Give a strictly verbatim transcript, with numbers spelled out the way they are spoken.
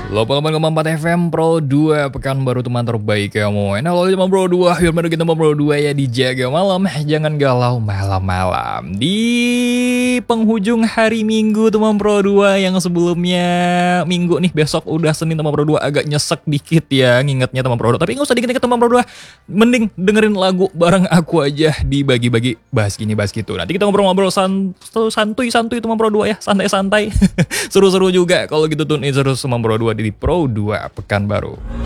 delapan puluh delapan koma empat F M Pro dua pekan baru teman terbaik kamu. Nah, kalau teman Pro dua, biar mana kita Pro dua ya dijaga malam, jangan galau malam-malam. Di penghujung hari Minggu teman Pro dua yang sebelumnya Minggu nih, besok udah Senin teman Pro dua, agak nyesek dikit ya ngingetnya teman Pro dua. Tapi nggak usah dikit-dikit teman Pro dua. Mending dengerin lagu bareng aku aja dibagi-bagi bahas gini bahas gitu. Nanti kita ngobrol-ngobrol santuy-santuy teman Pro dua ya, santai-santai. Seru-seru juga kalau gitu tuh, ini seru teman Pro dua di Pro dua pekan baru.